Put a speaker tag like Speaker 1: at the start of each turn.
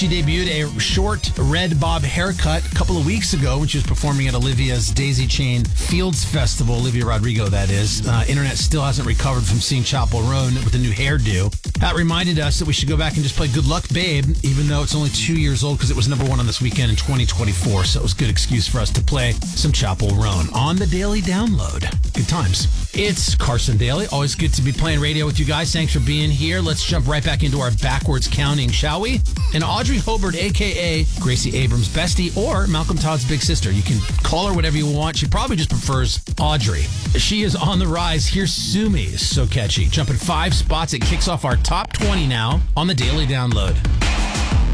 Speaker 1: She debuted a short red bob haircut a couple of weeks ago when she was performing at Olivia's Daisy Chain Fields Festival. Olivia Rodrigo, that is. Internet still hasn't recovered from seeing Chappell Roan with a new hairdo. That reminded us that we should go back and just play Good Luck Babe, even though it's only 2 years old because it was number one on this weekend in 2024. So it was a good excuse for us to play some Chappell Roan on the Daily Download. Good times. It's Carson Daly. Always good to be playing radio with you guys. Thanks for being here. Let's jump right back into our backwards counting, shall we? And Audrey Hobart, a.k.a. Gracie Abrams' bestie, or Malcolm Todd's big sister. You can call her whatever you want. She probably just prefers Audrey. She is on the rise. Here's Sumi. So catchy. Jumping 5 spots. It kicks off our top 20 now on the Daily Download.